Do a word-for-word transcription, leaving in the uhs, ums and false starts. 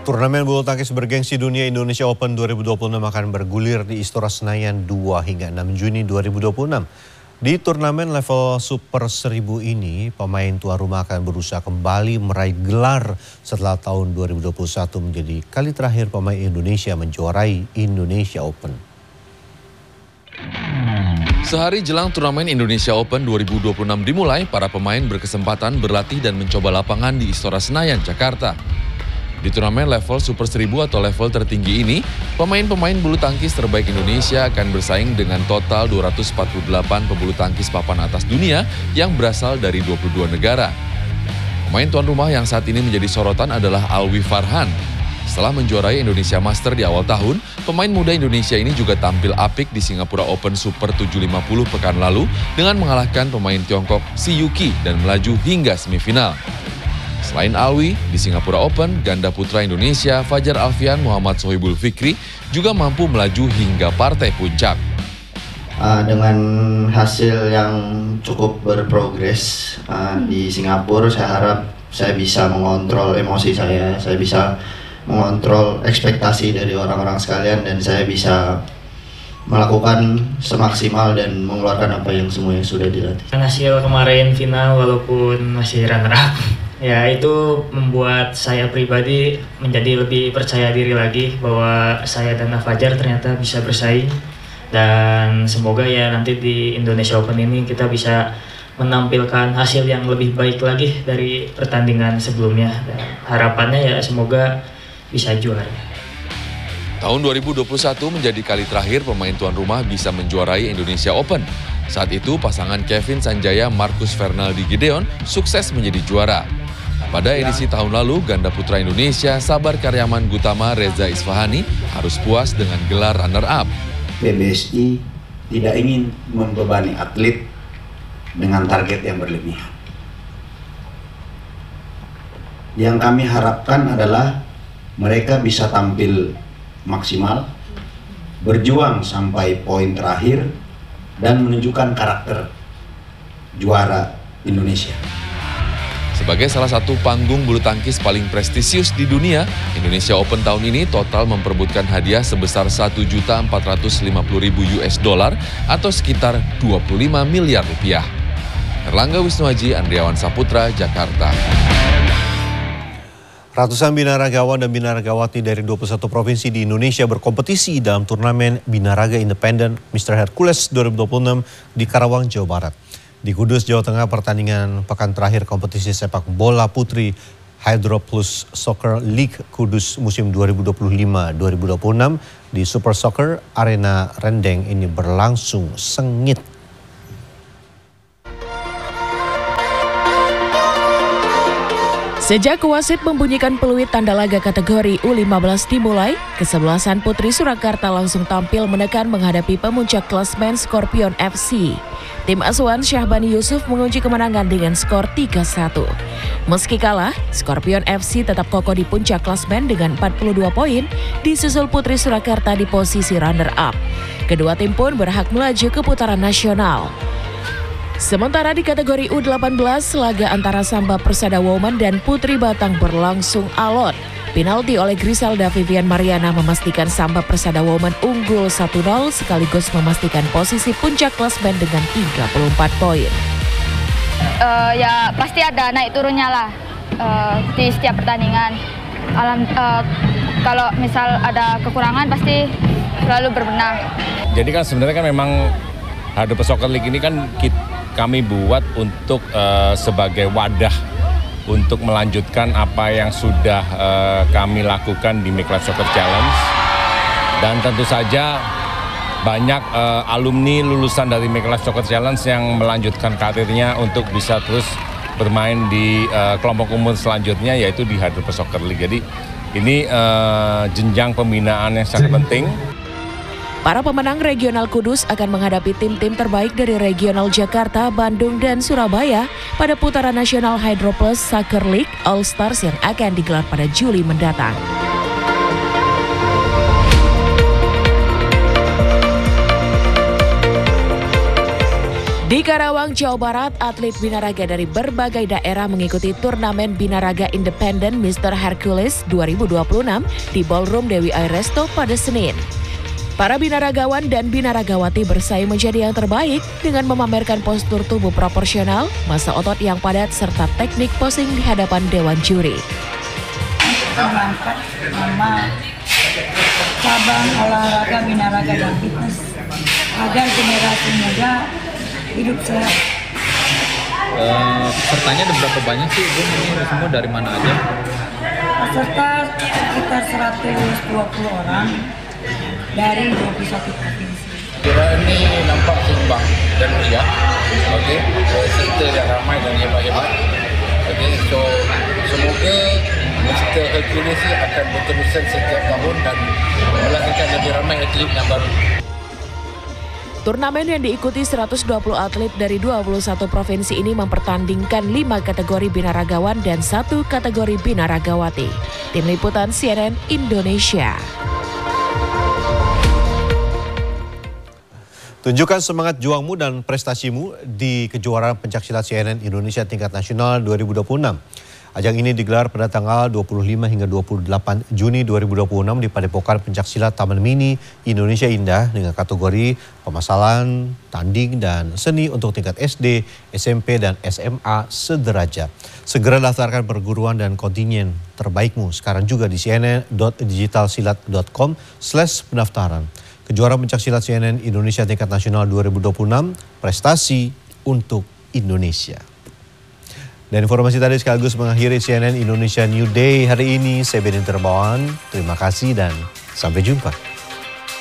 Turnamen bulu tangkis bergengsi dunia Indonesia Open dua ribu dua puluh enam akan bergulir di Istora Senayan dua hingga enam Juni dua ribu dua puluh enam. Di turnamen level Super seribu ini, pemain tuan rumah akan berusaha kembali meraih gelar setelah tahun dua ribu dua puluh satu menjadi kali terakhir pemain Indonesia menjuarai Indonesia Open. Sehari jelang turnamen Indonesia Open dua ribu dua puluh enam dimulai, para pemain berkesempatan berlatih dan mencoba lapangan di Istora Senayan, Jakarta. Di turnamen level Super seribu atau level tertinggi ini, pemain-pemain bulu tangkis terbaik Indonesia akan bersaing dengan total dua ratus empat puluh delapan pebulu tangkis papan atas dunia yang berasal dari dua puluh dua negara. Pemain tuan rumah yang saat ini menjadi sorotan adalah Alwi Farhan. Setelah menjuarai Indonesia Master di awal tahun, pemain muda Indonesia ini juga tampil apik di Singapura Open Super tujuh lima puluh pekan lalu dengan mengalahkan pemain Tiongkok Si Yuki dan melaju hingga semifinal. Selain Alwi, di Singapura Open, ganda putra Indonesia Fajar Alfian Muhammad Sohibul Fikri juga mampu melaju hingga partai puncak. Uh, dengan hasil yang cukup berprogres uh, di Singapura, saya harap saya bisa mengontrol emosi saya, saya bisa mengontrol ekspektasi dari orang-orang sekalian, dan saya bisa melakukan semaksimal dan mengeluarkan apa yang semuanya sudah dilatih. Hasil kemarin final walaupun masih runner up, ya itu membuat saya pribadi menjadi lebih percaya diri lagi bahwa saya dan Fajar ternyata bisa bersaing, dan semoga ya nanti di Indonesia Open ini kita bisa menampilkan hasil yang lebih baik lagi dari pertandingan sebelumnya, dan harapannya ya semoga bisa juara. Tahun dua ribu dua puluh satu menjadi kali terakhir pemain tuan rumah bisa menjuarai Indonesia Open. Saat itu pasangan Kevin Sanjaya Marcus Fernaldi Gideon sukses menjadi juara. Pada edisi tahun lalu, ganda putra Indonesia Sabar Karyaman Gutama Reza Isfahani harus puas dengan gelar runner-up. P B S I tidak ingin membebani atlet dengan target yang berlebihan. Yang kami harapkan adalah mereka bisa tampil maksimal, berjuang sampai poin terakhir, dan menunjukkan karakter juara Indonesia. Sebagai salah satu panggung bulu tangkis paling prestisius di dunia, Indonesia Open tahun ini total memperebutkan hadiah sebesar satu juta empat ratus lima puluh ribu U S dollar atau sekitar dua puluh lima miliar rupiah. Erlangga Wisnuaji, Andriawan Saputra, Jakarta. Ratusan binaragawan dan binaragawati dari dua puluh satu provinsi di Indonesia berkompetisi dalam turnamen Binaraga Independen Mister Hercules dua ribu dua puluh enam di Karawang, Jawa Barat. Di Kudus, Jawa Tengah, pertandingan pekan terakhir kompetisi sepak bola putri Hydro Plus Soccer League Kudus musim dua ribu dua puluh lima dua ribu dua puluh enam di Super Soccer Arena Rendeng ini berlangsung sengit. Sejak wasit membunyikan peluit tanda laga kategori U lima belas dimulai, kesebelasan Putri Surakarta langsung tampil menekan menghadapi pemuncak klasmen Scorpion F C. Tim asuhan Syahbani Yusuf mengunci kemenangan dengan skor tiga satu. Meski kalah, Scorpion F C tetap kokoh di puncak klasmen dengan empat puluh dua poin, disusul Putri Surakarta di posisi runner-up. Kedua tim pun berhak melaju ke putaran nasional. Sementara di kategori U delapan belas, laga antara Samba Persada Women dan Putri Batang berlangsung alot. Penalti oleh Griselda Vivian Mariana memastikan Samba Persada Women unggul satu nol sekaligus memastikan posisi puncak klasmen dengan tiga puluh empat poin. Uh, ya pasti ada naik turunnya lah uh, di setiap pertandingan. Alam, uh, kalau misal ada kekurangan pasti selalu berbenah. Jadi kan sebenarnya kan memang Hydro Plus Soccer League ini kan kita kami buat untuk uh, sebagai wadah untuk melanjutkan apa yang sudah uh, kami lakukan di Make Life Soccer Challenge, dan tentu saja banyak uh, alumni lulusan dari Make Life Soccer Challenge yang melanjutkan karirnya untuk bisa terus bermain di uh, kelompok umur selanjutnya, yaitu di Hydro Plus Soccer League. Jadi ini uh, jenjang pembinaan yang sangat penting. Para pemenang regional Kudus akan menghadapi tim-tim terbaik dari regional Jakarta, Bandung, dan Surabaya pada putaran nasional Hydro Plus Soccer League All Stars yang akan digelar pada Juli mendatang. Di Karawang, Jawa Barat, atlet binaraga dari berbagai daerah mengikuti turnamen binaraga independen mister Hercules dua ribu dua puluh enam di Ballroom Dewi Air Resto pada Senin. Para binaragawan dan binaragawati bersaing menjadi yang terbaik dengan memamerkan postur tubuh proporsional, massa otot yang padat, serta teknik posing di hadapan dewan juri. Mengangkat nama cabang olahraga binaraga dan fitness agar generasi muda hidup sehat. Uh, pesertanya ada berapa banyak sih, Ibu? Ini semua dari mana aja? Peserta sekitar seratus dua puluh orang dari dua puluh satu provinsi. Kira ini nampak seimbang dan meriah. Oke, peserta yang ramai dan hebat-hebat. Oke, so semoga mister Hercules akan berterusan setiap tahun dan melahirkan lebih ramai atlet yang baru. Turnamen yang diikuti seratus dua puluh atlet dari dua puluh satu provinsi ini mempertandingkan lima kategori binaragawan dan satu kategori binaragawati. Tim Liputan C N N Indonesia. Tunjukkan semangat juangmu dan prestasimu di kejuaraan pencaksilat C N N Indonesia tingkat nasional dua ribu dua puluh enam. Ajang ini digelar pada tanggal dua puluh lima hingga dua puluh delapan Juni dua ribu dua puluh enam di Padepokan Pencaksilat Taman Mini Indonesia Indah dengan kategori pemasalan, tanding, dan seni untuk tingkat S D, S M P, dan S M A sederajat. Segera daftarkan perguruan dan kontingen terbaikmu sekarang juga di cnn dot digitalsilat dot com slash pendaftaran. Kejuaraan pencaksilat C N N Indonesia tingkat nasional dua ribu dua puluh enam, prestasi untuk Indonesia. Dan informasi tadi sekaligus mengakhiri C N N Indonesia New Day hari ini. Saya Benny Terbawan, terima kasih dan sampai jumpa.